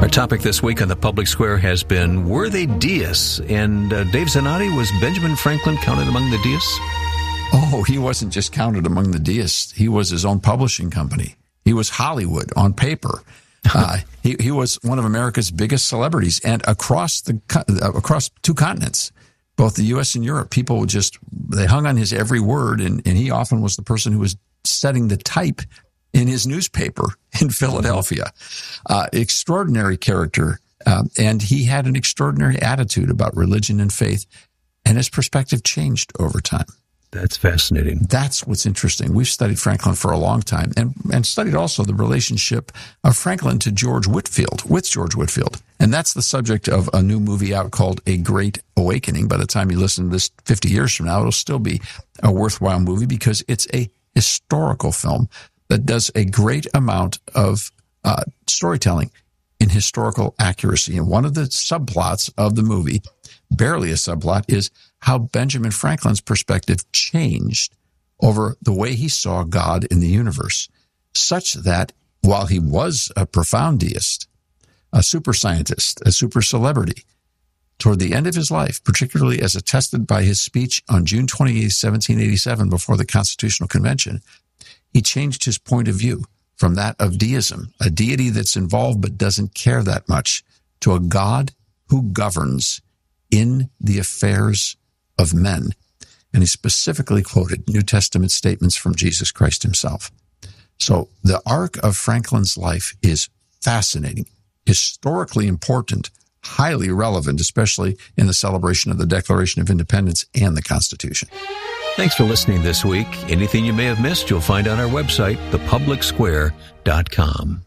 Our topic this week on the Public Square has been, were they deists? And Dave Zanotti, was Benjamin Franklin counted among the deists? Oh, he wasn't just counted among the deists. He was his own publishing company. He was Hollywood on paper. He was one of America's biggest celebrities, and across two continents, both the U.S. and Europe, people they hung on his every word, and he often was the person who was setting the type in his newspaper in Philadelphia. Extraordinary character, and he had an extraordinary attitude about religion and faith, and his perspective changed over time. That's fascinating. That's what's interesting. We've studied Franklin for a long time, and studied also the relationship of Franklin to George Whitefield. And that's the subject of a new movie out called A Great Awakening. By the time you listen to this 50 years from now, it'll still be a worthwhile movie because it's a historical film that does a great amount of storytelling in historical accuracy. And one of the subplots of the movie, barely a subplot, is how Benjamin Franklin's perspective changed over the way he saw God in the universe, such that while he was a profound deist, a super scientist, a super celebrity, toward the end of his life, particularly as attested by his speech on June 28, 1787, before the Constitutional Convention, he changed his point of view from that of deism, a deity that's involved but doesn't care that much, to a God who governs in the affairs of men. And he specifically quoted New Testament statements from Jesus Christ himself. So the arc of Franklin's life is fascinating, historically important, highly relevant, especially in the celebration of the Declaration of Independence and the Constitution. Thanks for listening this week. Anything you may have missed, you'll find on our website, thepublicsquare.com.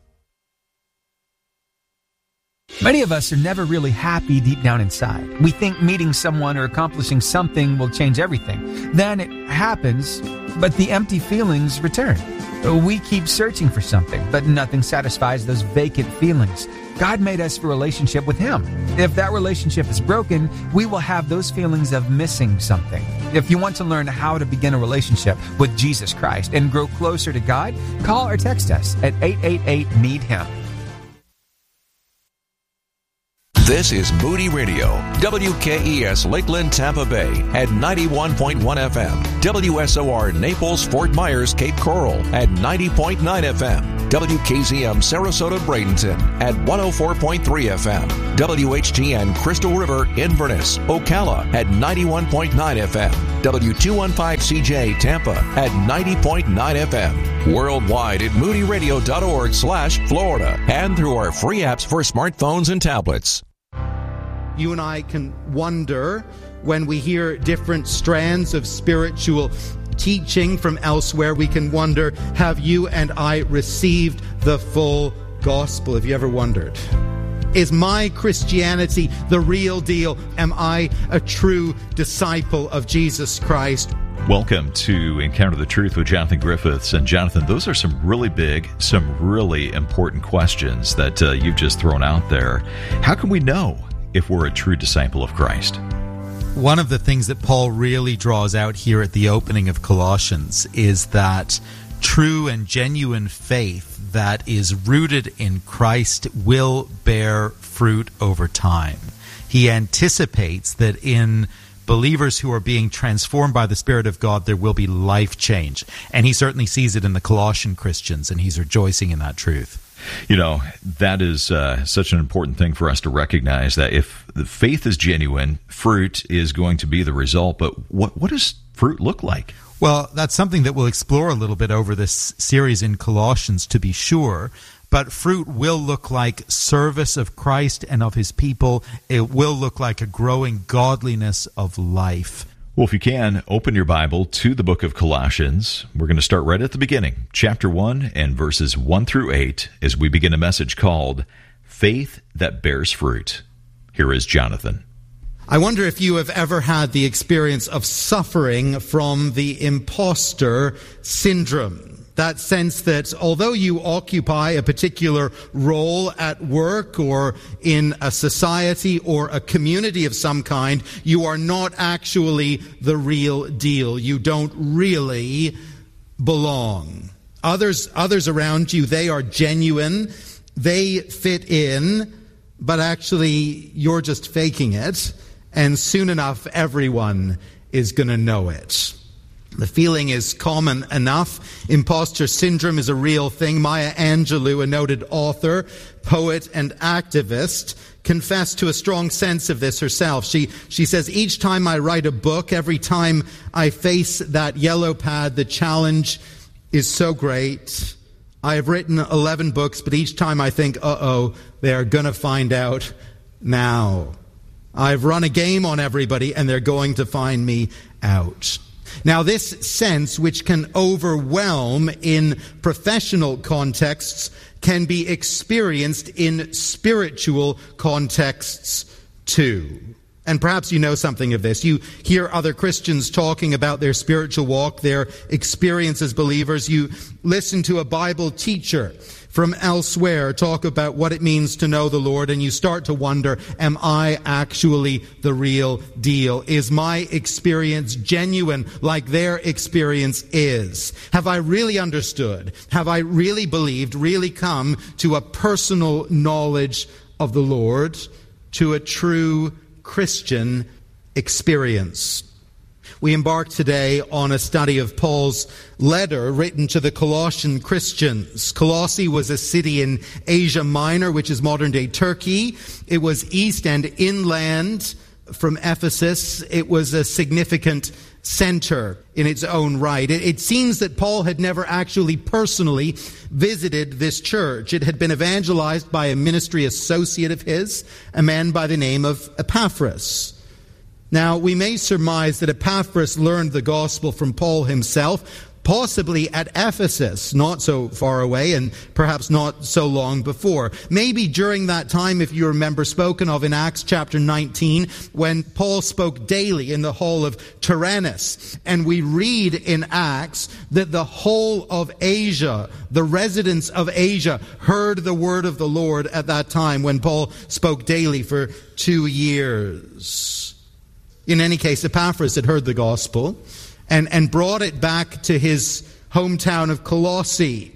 Many of us are never really happy deep down inside. We think meeting someone or accomplishing something will change everything. Then it happens, but the empty feelings return. We keep searching for something, but nothing satisfies those vacant feelings. God made us for a relationship with Him. If that relationship is broken, we will have those feelings of missing something. If you want to learn how to begin a relationship with Jesus Christ and grow closer to God, call or text us at 888-NEED-HIM. This is Moody Radio, WKES Lakeland, Tampa Bay at 91.1 FM, WSOR Naples, Fort Myers, Cape Coral at 90.9 FM, WKZM Sarasota, Bradenton at 104.3 FM, WHTN Crystal River, Inverness, Ocala at 91.9 FM, W215CJ Tampa at 90.9 FM, worldwide at moodyradio.org/Florida, and through our free apps for smartphones and tablets. You and I can wonder when we hear different strands of spiritual teaching from elsewhere. We can wonder, have you and I received the full gospel? Have you ever wondered? Is my Christianity the real deal? Am I a true disciple of Jesus Christ? Welcome to Encounter the Truth with Jonathan Griffiths. And Jonathan, those are some really big, some really important questions that you've just thrown out there. How can we know if we're a true disciple of Christ? One of the things that Paul really draws out here at the opening of Colossians is that true and genuine faith that is rooted in Christ will bear fruit over time. He anticipates that in believers who are being transformed by the Spirit of God, there will be life change. And he certainly sees it in the Colossian Christians, and he's rejoicing in that truth. You know, that is such an important thing for us to recognize, that if the faith is genuine, fruit is going to be the result. But what does fruit look like? Well, that's something that we'll explore a little bit over this series in Colossians, to be sure. But fruit will look like service of Christ and of His people. It will look like a growing godliness of life. Well, if you can, open your Bible to the book of Colossians. We're going to start right at the beginning, chapter 1 and verses 1 through 8, as we begin a message called Faith That Bears Fruit. Here is Jonathan. I wonder if you have ever had the experience of suffering from the imposter syndrome. That sense that although you occupy a particular role at work or in a society or a community of some kind, you are not actually the real deal. You don't really belong. Others around you, they are genuine, they fit in, but actually you're just faking it, and soon enough everyone is going to know it. The feeling is common enough. Imposter syndrome is a real thing. Maya Angelou, a noted author, poet, and activist, confessed to a strong sense of this herself. She says, each time I write a book, every time I face that yellow pad, the challenge is so great. I have written 11 books, but each time I think, they're going to find out now. I've run a game on everybody, and they're going to find me out. Now, this sense, which can overwhelm in professional contexts, can be experienced in spiritual contexts too. And perhaps you know something of this. You hear other Christians talking about their spiritual walk, their experience as believers. You listen to a Bible teacher from elsewhere talk about what it means to know the Lord, and you start to wonder, am I actually the real deal? Is my experience genuine like their experience is? Have I really understood? Have I really believed, really come to a personal knowledge of the Lord, to a true Christian experience? We embark today on a study of Paul's letter written to the Colossian Christians. Colossae was a city in Asia Minor, which is modern-day Turkey. It was east and inland from Ephesus. It was a significant center in its own right. It seems that Paul had never actually personally visited this church. It had been evangelized by a ministry associate of his, a man by the name of Epaphras. Now, we may surmise that Epaphras learned the gospel from Paul himself, possibly at Ephesus, not so far away and perhaps not so long before. Maybe during that time, if you remember, spoken of in Acts chapter 19, when Paul spoke daily in the hall of Tyrannus. And we read in Acts that the whole of Asia, the residents of Asia, heard the word of the Lord at that time when Paul spoke daily for 2 years. In any case, Epaphras had heard the gospel and brought it back to his hometown of Colossae.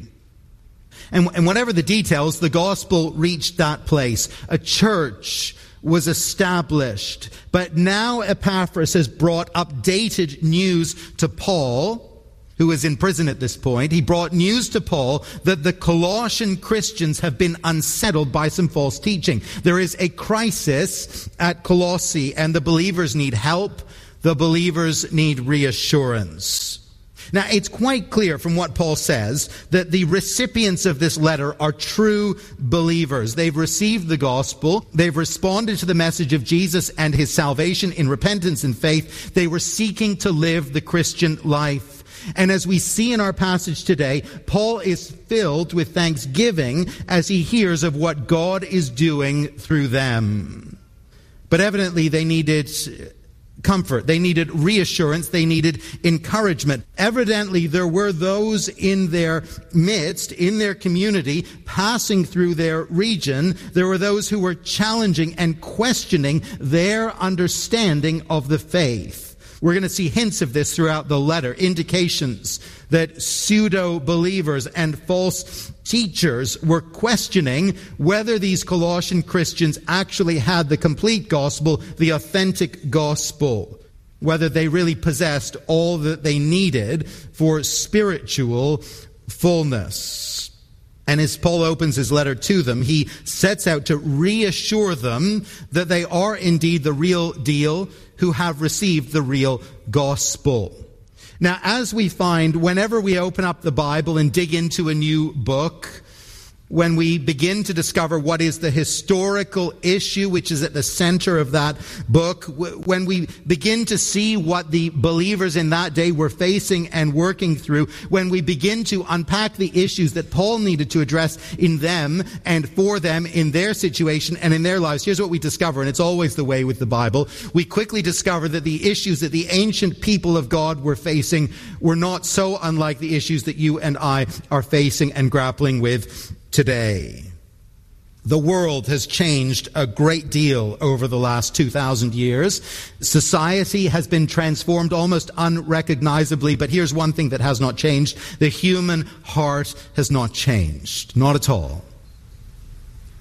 And whatever the details, the gospel reached that place. A church was established. But now Epaphras has brought updated news to Paul, who is in prison at this point. He brought news to Paul that the Colossian Christians have been unsettled by some false teaching. There is a crisis at Colossae, and the believers need help. The believers need reassurance. Now, it's quite clear from what Paul says that the recipients of this letter are true believers. They've received the gospel. They've responded to the message of Jesus and his salvation in repentance and faith. They were seeking to live the Christian life. And as we see in our passage today, Paul is filled with thanksgiving as he hears of what God is doing through them. But evidently they needed comfort. They needed reassurance. They needed encouragement. Evidently there were those in their midst, in their community, passing through their region. There were those who were challenging and questioning their understanding of the faith. We're going to see hints of this throughout the letter, indications that pseudo-believers and false teachers were questioning whether these Colossian Christians actually had the complete gospel, the authentic gospel, whether they really possessed all that they needed for spiritual fullness. And as Paul opens his letter to them, he sets out to reassure them that they are indeed the real deal, who have received the real gospel. Now, as we find whenever we open up the Bible and dig into a new book, when we begin to discover what is the historical issue which is at the center of that book, when we begin to see what the believers in that day were facing and working through, when we begin to unpack the issues that Paul needed to address in them and for them in their situation and in their lives, here's what we discover, and it's always the way with the Bible. We quickly discover that the issues that the ancient people of God were facing were not so unlike the issues that you and I are facing and grappling with today. The world has changed a great deal over the last 2,000 years. Society has been transformed almost unrecognizably, but here's one thing that has not changed. The human heart has not changed. Not at all.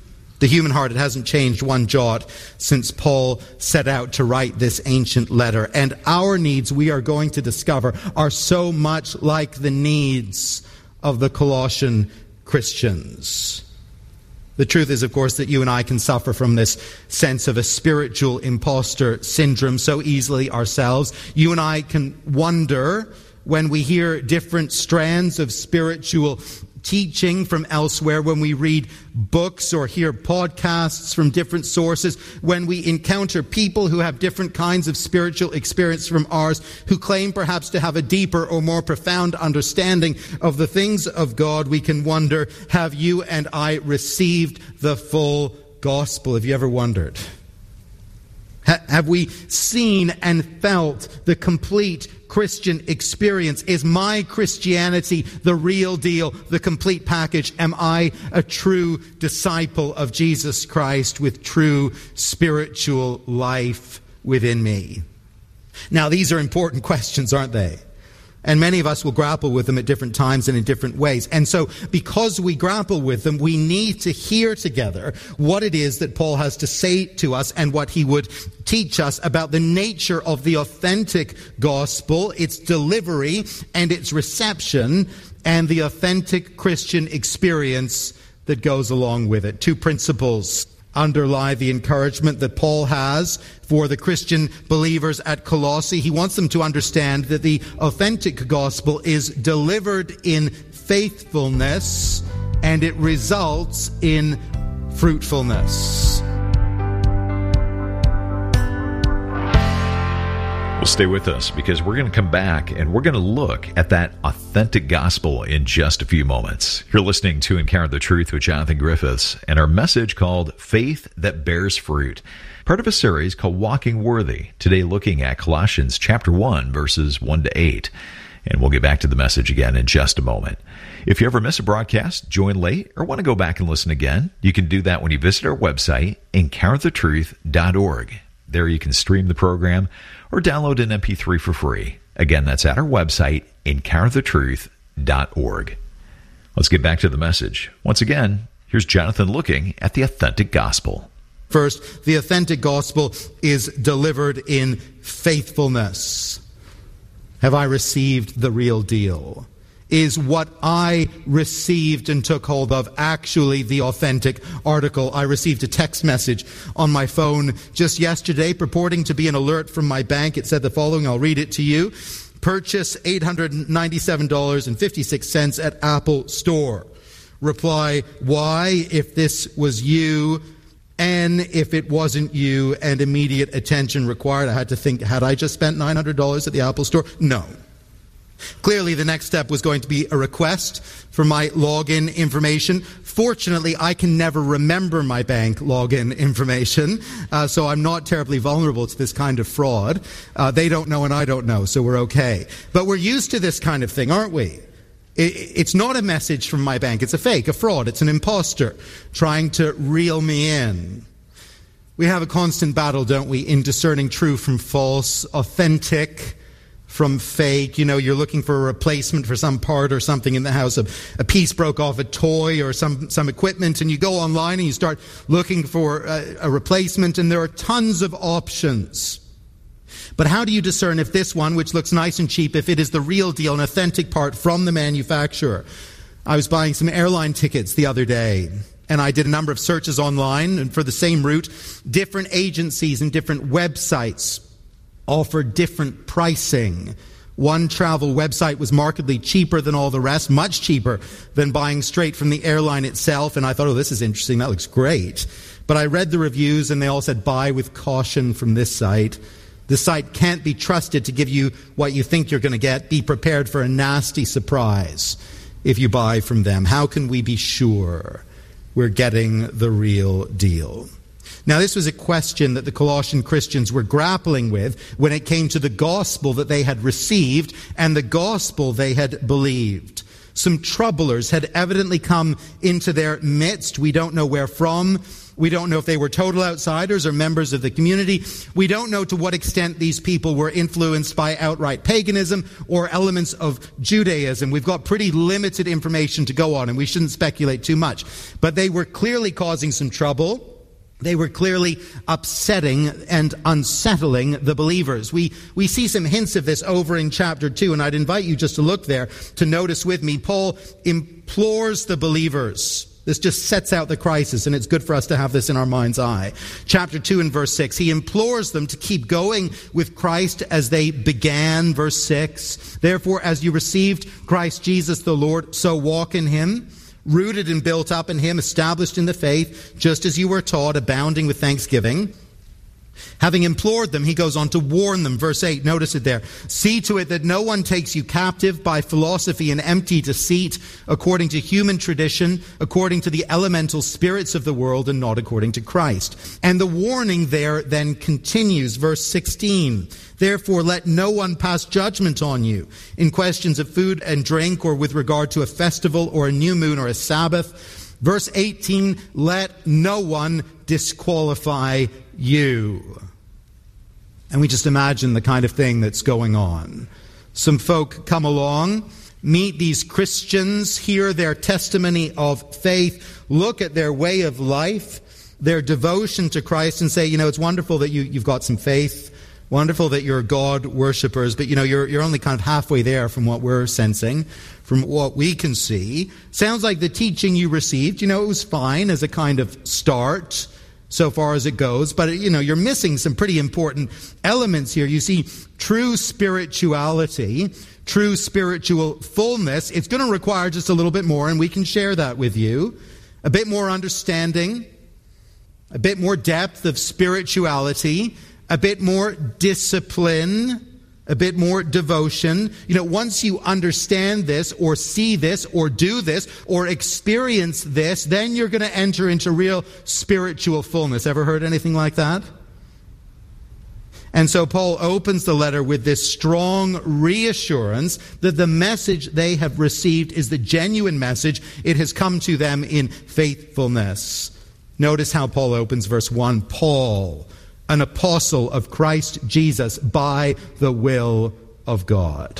The human heart, it hasn't changed one jot since Paul set out to write this ancient letter. And our needs, we are going to discover, are so much like the needs of the Colossian Christians. The truth is, of course, that you and I can suffer from this sense of a spiritual imposter syndrome so easily ourselves. You and I can wonder when we hear different strands of spiritual teaching from elsewhere, when we read books or hear podcasts from different sources, when we encounter people who have different kinds of spiritual experience from ours, who claim perhaps to have a deeper or more profound understanding of the things of God, we can wonder, have you and I received the full gospel? Have you ever wondered? Have we seen and felt the complete Christian experience? Is my Christianity the real deal, the complete package? Am I a true disciple of Jesus Christ with true spiritual life within me? Now, these are important questions, aren't they? And many of us will grapple with them at different times and in different ways. And so, because we grapple with them, we need to hear together what it is that Paul has to say to us and what he would teach us about the nature of the authentic gospel, its delivery and its reception, and the authentic Christian experience that goes along with it. Two principles underlie the encouragement that Paul has for the Christian believers at Colossae. He wants them to understand that the authentic gospel is delivered in faithfulness and it results in fruitfulness. Well, stay with us because we're going to come back and we're going to look at that authentic gospel in just a few moments. You're listening to Encounter the Truth with Jonathan Griffiths and our message called Faith That Bears Fruit, part of a series called Walking Worthy. Today looking at Colossians chapter 1, verses 1 to 8. And we'll get back to the message again in just a moment. If you ever miss a broadcast, join late, or want to go back and listen again, you can do that when you visit our website, encounterthetruth.org. There you can stream the program or download an MP3 for free. Again, that's at our website, encounterthetruth.org. Let's get back to the message. Once again, here's Jonathan looking at the authentic gospel. First, the authentic gospel is delivered in faithfulness. Have I received the real deal? Is what I received and took hold of actually the authentic article? I received a text message on my phone just yesterday purporting to be an alert from my bank. It said the following, I'll read it to you. Purchase $897.56 at Apple Store. Reply, why if this was you, and if it wasn't you, and immediate attention required. I had to think, had I just spent $900 at the Apple Store? No. Clearly, the next step was going to be a request for my login information. Fortunately, I can never remember my bank login information, so I'm not terribly vulnerable to this kind of fraud. They don't know and I don't know, so we're okay. But we're used to this kind of thing, aren't we? It's not a message from my bank. It's a fake, a fraud. It's an imposter trying to reel me in. We have a constant battle, don't we, in discerning true from false, authentic from fake. You know, you're looking for a replacement for some part or something in the house. A piece broke off, a toy or some equipment, and you go online and you start looking for a replacement, and there are tons of options. But how do you discern if this one, which looks nice and cheap, if it is the real deal, an authentic part from the manufacturer? I was buying some airline tickets the other day, and I did a number of searches online, and for the same route, different agencies and different websites offered different pricing. One travel website was markedly cheaper than all the rest, much cheaper than buying straight from the airline itself, and I thought, oh, this is interesting, that looks great. But I read the reviews, and they all said, buy with caution from this site. The site can't be trusted to give you what you think you're going to get. Be prepared for a nasty surprise if you buy from them. How can we be sure we're getting the real deal? Now, this was a question that the Colossian Christians were grappling with when it came to the gospel that they had received and the gospel they had believed. Some troublers had evidently come into their midst. We don't know where from. We don't know if they were total outsiders or members of the community. We don't know to what extent these people were influenced by outright paganism or elements of Judaism. We've got pretty limited information to go on, and we shouldn't speculate too much. But they were clearly causing some trouble. They were clearly upsetting and unsettling the believers. We see some hints of this over in chapter 2, and I'd invite you just to look there to notice with me. Paul implores the believers. This just sets out the crisis, and it's good for us to have this in our mind's eye. Chapter 2 and verse 6, he implores them to keep going with Christ as they began. Verse 6, therefore, as you received Christ Jesus the Lord, so walk in him, rooted and built up in him, established in the faith, just as you were taught, abounding with thanksgiving. Having implored them, he goes on to warn them. Verse 8, notice it there. See to it that no one takes you captive by philosophy and empty deceit, according to human tradition, according to the elemental spirits of the world, and not according to Christ. And the warning there then continues. Verse 16, therefore let no one pass judgment on you in questions of food and drink, or with regard to a festival or a new moon or a Sabbath. Verse 18, let no one disqualify you. And we just imagine the kind of thing that's going on. Some folk come along, meet these Christians, hear their testimony of faith, look at their way of life, their devotion to Christ, and say, it's wonderful that you've got some faith, wonderful that you're God worshippers, but you're only kind of halfway there from what we're sensing, from what we can see. Sounds like the teaching you received, it was fine as a kind of start, so far as it goes, but you're missing some pretty important elements here. You see, true spirituality, true spiritual fullness, it's going to require just a little bit more, and we can share that with you. A bit more understanding, a bit more depth of spirituality, a bit more discipline, a bit more devotion. Once you understand this or see this or do this or experience this, then you're going to enter into real spiritual fullness. Ever heard anything like that? And so Paul opens the letter with this strong reassurance that the message they have received is the genuine message. It has come to them in faithfulness. Notice how Paul opens verse 1. Paul, an apostle of Christ Jesus by the will of God.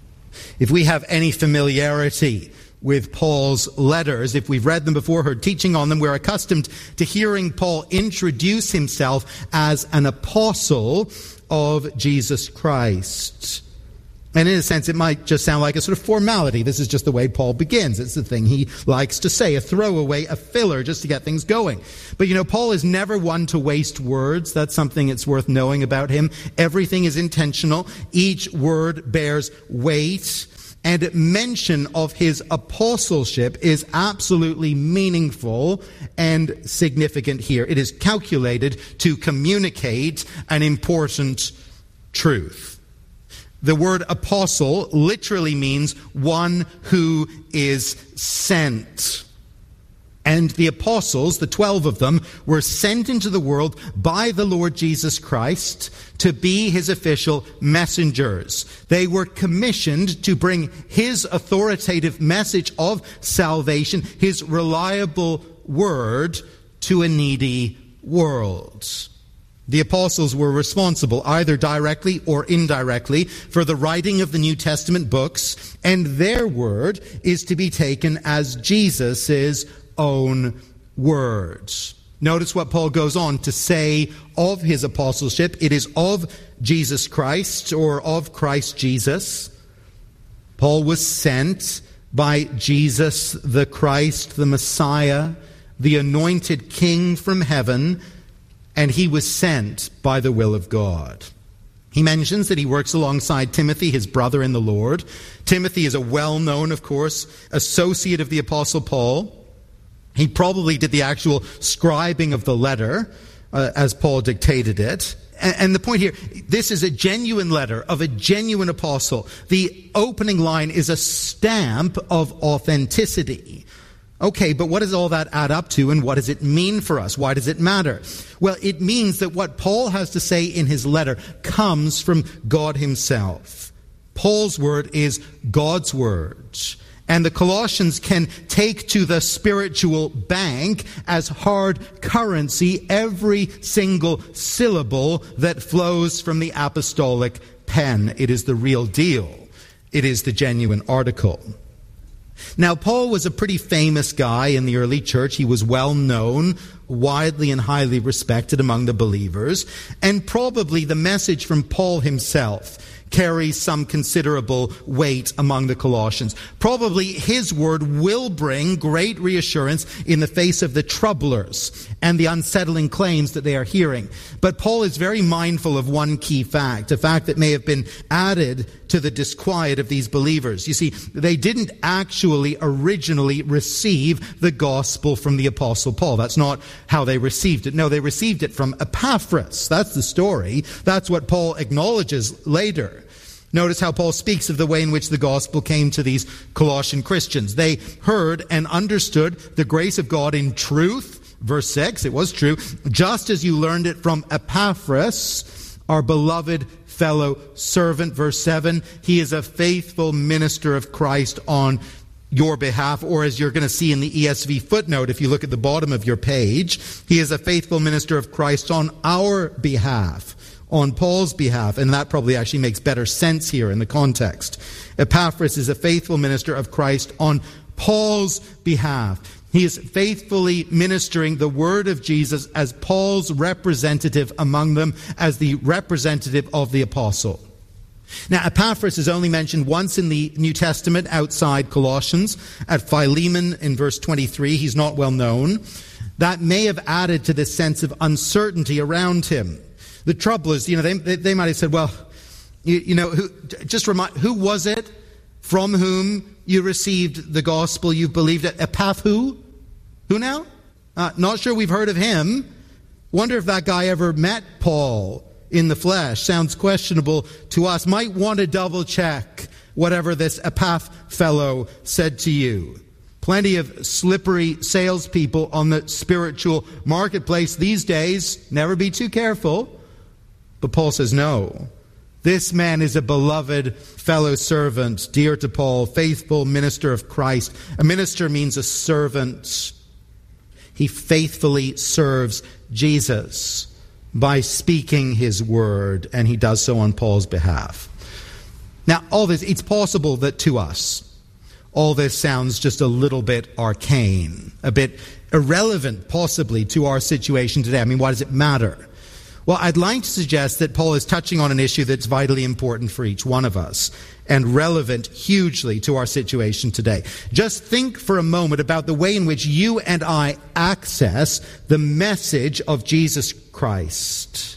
If we have any familiarity with Paul's letters, if we've read them before, heard teaching on them, we're accustomed to hearing Paul introduce himself as an apostle of Jesus Christ. And in a sense, it might just sound like a sort of formality. This is just the way Paul begins. It's the thing he likes to say, a throwaway, a filler, just to get things going. But Paul is never one to waste words. That's something it's worth knowing about him. Everything is intentional. Each word bears weight. And mention of his apostleship is absolutely meaningful and significant here. It is calculated to communicate an important truth. The word apostle literally means one who is sent. And the apostles, the 12 of them, were sent into the world by the Lord Jesus Christ to be his official messengers. They were commissioned to bring his authoritative message of salvation, his reliable word, to a needy world. The apostles were responsible, either directly or indirectly, for the writing of the New Testament books, and their word is to be taken as Jesus' own words. Notice what Paul goes on to say of his apostleship. It is of Jesus Christ, or of Christ Jesus. Paul was sent by Jesus the Christ, the Messiah, the anointed King from heaven, and he was sent by the will of God. He mentions that he works alongside Timothy, his brother in the Lord. Timothy is a well-known, of course, associate of the Apostle Paul. He probably did the actual scribing of the letter as Paul dictated it. And the point here, this is a genuine letter of a genuine apostle. The opening line is a stamp of authenticity. Okay, but what does all that add up to, and what does it mean for us? Why does it matter? Well, it means that what Paul has to say in his letter comes from God himself. Paul's word is God's word. And the Colossians can take to the spiritual bank as hard currency every single syllable that flows from the apostolic pen. It is the real deal. It is the genuine article. Now, Paul was a pretty famous guy in the early church. He was well known, widely and highly respected among the believers. And probably the message from Paul himself carries some considerable weight among the Colossians. Probably his word will bring great reassurance in the face of the troublers and the unsettling claims that they are hearing. But Paul is very mindful of one key fact, a fact that may have been added to the disquiet of these believers. You see, they didn't actually originally receive the gospel from the Apostle Paul. That's not how they received it. No, they received it from Epaphras. That's the story. That's what Paul acknowledges later. Notice how Paul speaks of the way in which the gospel came to these Colossian Christians. They heard and understood the grace of God in truth. Verse 6, it was true. Just as you learned it from Epaphras, our beloved fellow servant. Verse 7, he is a faithful minister of Christ on your behalf, or as you're going to see in the ESV footnote, if you look at the bottom of your page, he is a faithful minister of Christ on our behalf. On Paul's behalf, and that probably actually makes better sense here in the context. Epaphras is a faithful minister of Christ on Paul's behalf. He is faithfully ministering the word of Jesus as Paul's representative among them, as the representative of the apostle. Now, Epaphras is only mentioned once in the New Testament outside Colossians, at Philemon in verse 23. He's not well known. That may have added to this sense of uncertainty around him. The troublers, they might have said, well, who was it from whom you received the gospel? You've believed it. Who now? Not sure we've heard of him. Wonder if that guy ever met Paul in the flesh. Sounds questionable to us. Might want to double check whatever this Epaph fellow said to you. Plenty of slippery salespeople on the spiritual marketplace these days. Never be too careful. But Paul says, no, this man is a beloved fellow servant, dear to Paul, faithful minister of Christ. A minister means a servant. He faithfully serves Jesus by speaking his word, and he does so on Paul's behalf. Now, all this, it's possible that to us, all this sounds just a little bit arcane, a bit irrelevant possibly to our situation today. I mean, why does it matter? Well, I'd like to suggest that Paul is touching on an issue that's vitally important for each one of us and relevant hugely to our situation today. Just think for a moment about the way in which you and I access the message of Jesus Christ.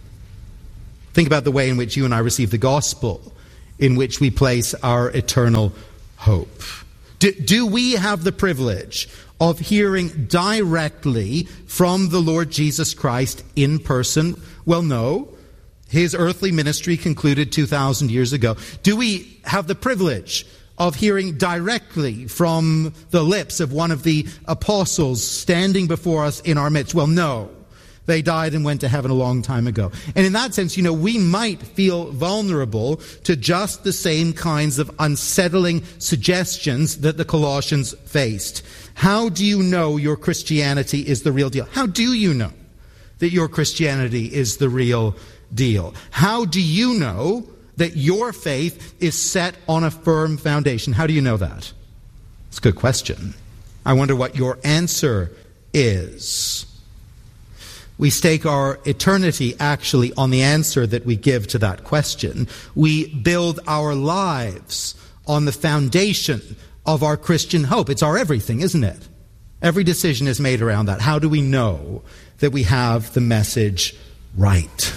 Think about the way in which you and I receive the gospel, in which we place our eternal hope. Do we have the privilege of hearing directly from the Lord Jesus Christ in person? Well, no. His earthly ministry concluded 2,000 years ago. Do we have the privilege of hearing directly from the lips of one of the apostles standing before us in our midst? Well, no. They died and went to heaven a long time ago. And in that sense, we might feel vulnerable to just the same kinds of unsettling suggestions that the Colossians faced. How do you know your Christianity is the real deal? How do you know that your Christianity is the real deal? How do you know that your faith is set on a firm foundation? How do you know that? It's a good question. I wonder what your answer is. We stake our eternity actually on the answer that we give to that question. We build our lives on the foundation of our Christian hope. It's our everything, isn't it? Every decision is made around that. How do we know that we have the message right?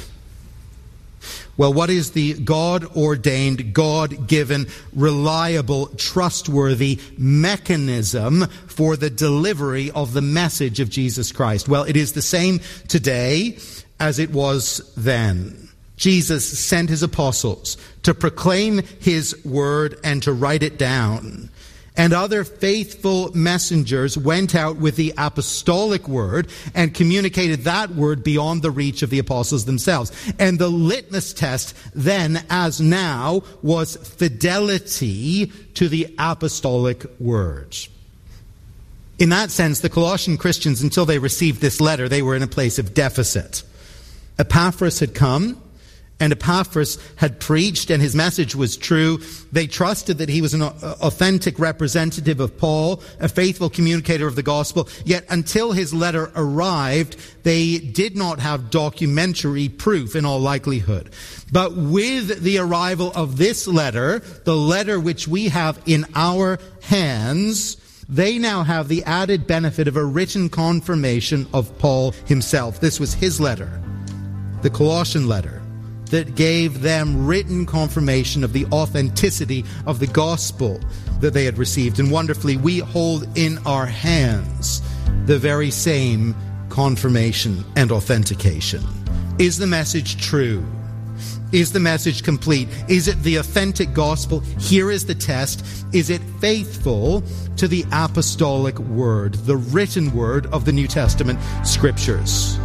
Well, what is the God-ordained, God-given, reliable, trustworthy mechanism for the delivery of the message of Jesus Christ? Well, it is the same today as it was then. Jesus sent his apostles to proclaim his word and to write it down. And other faithful messengers went out with the apostolic word and communicated that word beyond the reach of the apostles themselves. And the litmus test then, as now, was fidelity to the apostolic word. In that sense, the Colossian Christians, until they received this letter, they were in a place of deficit. Epaphras had come, and Epaphras had preached, and his message was true. They trusted that he was an authentic representative of Paul, a faithful communicator of the gospel. Yet until his letter arrived, they did not have documentary proof in all likelihood. But with the arrival of this letter, the letter which we have in our hands, they now have the added benefit of a written confirmation of Paul himself. This was his letter, the Colossian letter, that gave them written confirmation of the authenticity of the gospel that they had received. And wonderfully, we hold in our hands the very same confirmation and authentication. Is the message true? Is the message complete? Is it the authentic gospel? Here is the test. Is it faithful to the apostolic word, the written word of the New Testament scriptures?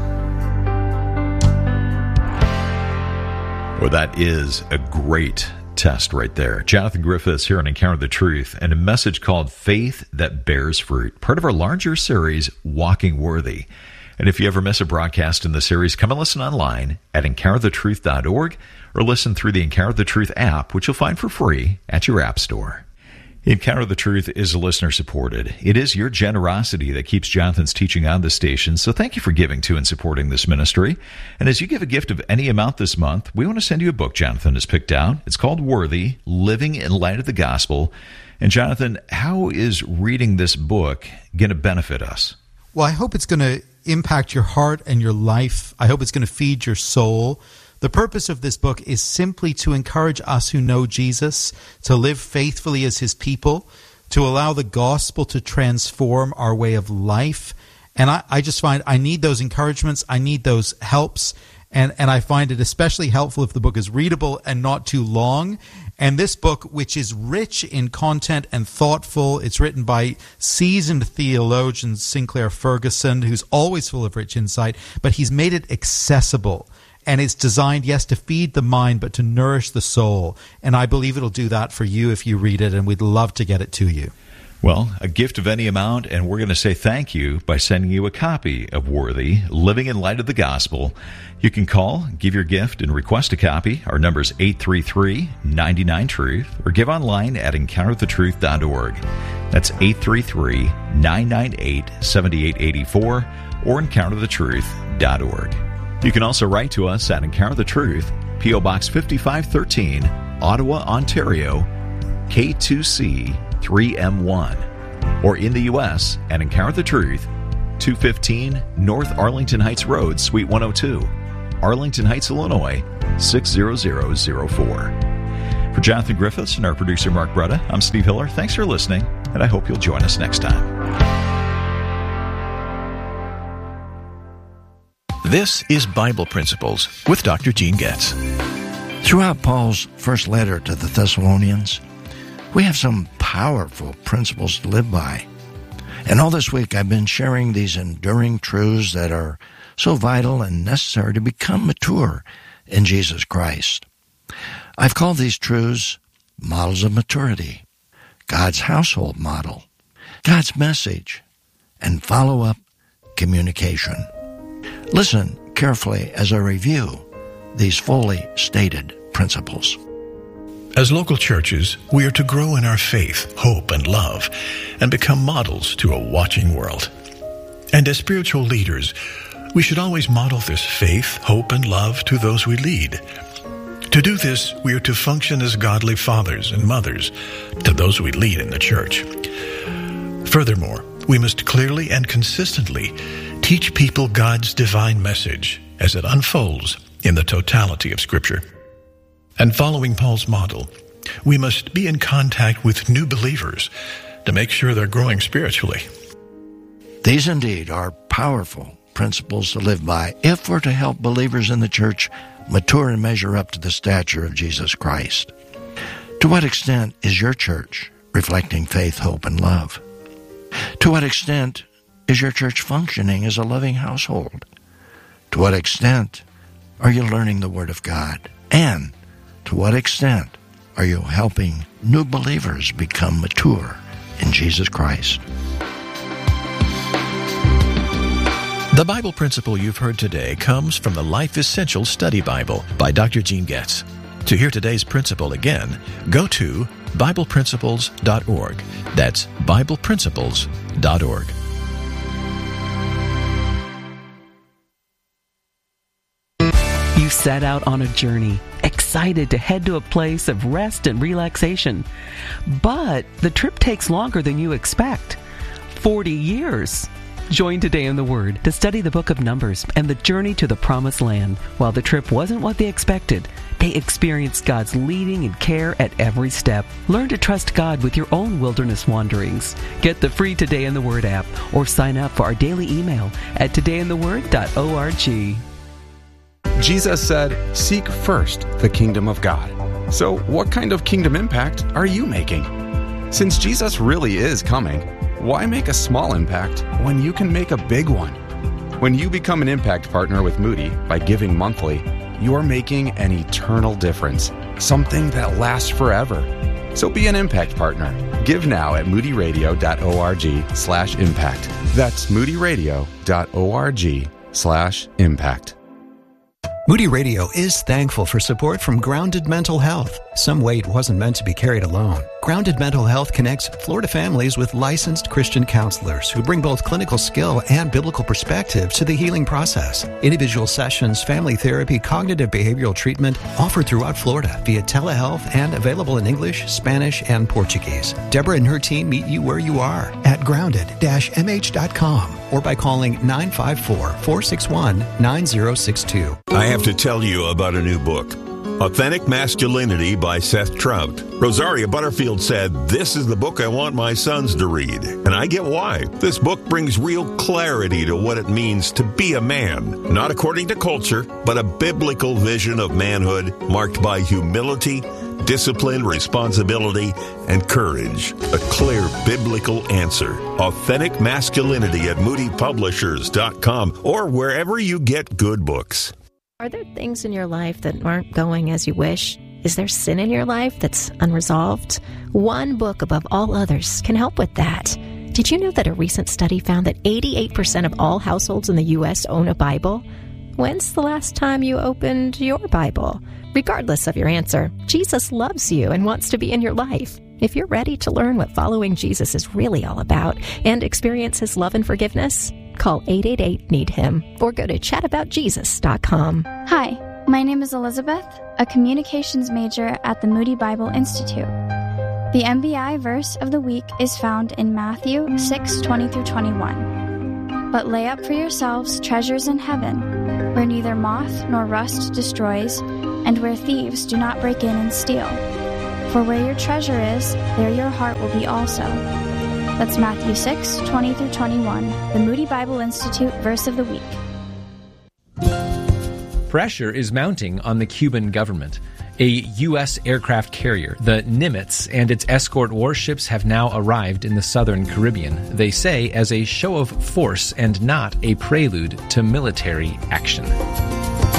Well, that is a great test right there. Jonathan Griffiths here on Encounter the Truth, and a message called Faith That Bears Fruit, part of our larger series, Walking Worthy. And if you ever miss a broadcast in the series, come and listen online at encounterthetruth.org or listen through the Encounter the Truth app, which you'll find for free at your app store. Encounter the Truth is listener-supported. It is your generosity that keeps Jonathan's teaching on the station, so thank you for giving to and supporting this ministry. And as you give a gift of any amount this month, we want to send you a book Jonathan has picked out. It's called Worthy, Living in Light of the Gospel. And Jonathan, how is reading this book going to benefit us? Well, I hope it's going to impact your heart and your life. I hope it's going to feed your soul. The purpose of this book is simply to encourage us who know Jesus to live faithfully as his people, to allow the gospel to transform our way of life. And I just find I need those encouragements. I need those helps. And I find it especially helpful if the book is readable and not too long. And this book, which is rich in content and thoughtful, it's written by seasoned theologian Sinclair Ferguson, who's always full of rich insight, but he's made it accessible. And it's designed, yes, to feed the mind, but to nourish the soul. And I believe it'll do that for you if you read it, and we'd love to get it to you. Well, a gift of any amount, and we're going to say thank you by sending you a copy of Worthy, Living in Light of the Gospel. You can call, give your gift, and request a copy. Our number is 833-99-TRUTH, or give online at encounterthetruth.org. That's 833-998-7884, or encounterthetruth.org. You can also write to us at Encounter the Truth, P.O. Box 5513, Ottawa, Ontario, K2C 3M1, or in the U.S. at Encounter the Truth, 215 North Arlington Heights Road, Suite 102, Arlington Heights, Illinois, 60004. For Jonathan Griffiths and our producer Mark Bretta, I'm Steve Hiller. Thanks for listening, and I hope you'll join us next time. This is Bible Principles with Dr. Gene Getz. Throughout Paul's first letter to the Thessalonians, we have some powerful principles to live by. And all this week I've been sharing these enduring truths that are so vital and necessary to become mature in Jesus Christ. I've called these truths models of maturity, God's household model, God's message, and follow-up communication. Listen carefully as I review these fully stated principles. As local churches, we are to grow in our faith, hope, and love, and become models to a watching world. And as spiritual leaders, we should always model this faith, hope, and love to those we lead. To do this, we are to function as godly fathers and mothers to those we lead in the church. Furthermore, we must clearly and consistently teach people God's divine message as it unfolds in the totality of Scripture. And following Paul's model, we must be in contact with new believers to make sure they're growing spiritually. These indeed are powerful principles to live by if we're to help believers in the church mature and measure up to the stature of Jesus Christ. To what extent is your church reflecting faith, hope, and love? To what extent is your church functioning as a loving household? To what extent are you learning the Word of God? And to what extent are you helping new believers become mature in Jesus Christ? The Bible principle you've heard today comes from the Life Essentials Study Bible by Dr. Gene Getz. To hear today's principle again, go to BiblePrinciples.org. That's BiblePrinciples.org. You set out on a journey, excited to head to a place of rest and relaxation. But the trip takes longer than you expect. 40 years. Join Today in the Word to study the book of Numbers and the journey to the Promised Land. While the trip wasn't what they expected, they experienced God's leading and care at every step. Learn to trust God with your own wilderness wanderings. Get the free Today in the Word app or sign up for our daily email at todayintheword.org. Jesus said, "Seek first the kingdom of God." So what kind of kingdom impact are you making? Since Jesus really is coming, why make a small impact when you can make a big one? When you become an impact partner with Moody by giving monthly, you're making an eternal difference, something that lasts forever. So be an impact partner. Give now at moodyradio.org/impact. That's moodyradio.org/impact. Moody Radio is thankful for support from Grounded Mental Health. Some weight wasn't meant to be carried alone. Grounded Mental Health connects Florida families with licensed Christian counselors who bring both clinical skill and biblical perspective to the healing process. Individual sessions, family therapy, cognitive behavioral treatment offered throughout Florida via telehealth and available in English, Spanish, and Portuguese. Deborah and her team meet you where you are at grounded-mh.com or by calling 954-461-9062. I have to tell you about a new book, Authentic Masculinity by Seth Trout. Rosaria Butterfield said, "This is the book I want my sons to read." And I get why. This book brings real clarity to what it means to be a man. Not according to culture, but a biblical vision of manhood marked by humility, discipline, responsibility, and courage. A clear biblical answer. Authentic Masculinity at moodypublishers.com or wherever you get good books. Are there things in your life that aren't going as you wish? Is there sin in your life that's unresolved? One book above all others can help with that. Did you know that a recent study found that 88% of all households in the U.S. own a Bible? When's the last time you opened your Bible? Regardless of your answer, Jesus loves you and wants to be in your life. If you're ready to learn what following Jesus is really all about and experience His love and forgiveness, call 888-NEED-HIM or go to chataboutjesus.com. Hi, my name is Elizabeth, a communications major at the Moody Bible Institute. The MBI verse of the week is found in Matthew 6:20-21. But lay up for yourselves treasures in heaven, where neither moth nor rust destroys, and where thieves do not break in and steal. For where your treasure is, there your heart will be also. That's Matthew 6:20-21, the Moody Bible Institute verse of the week. Pressure is mounting on the Cuban government. A U.S. aircraft carrier, the Nimitz, and its escort warships have now arrived in the southern Caribbean, they say as a show of force and not a prelude to military action.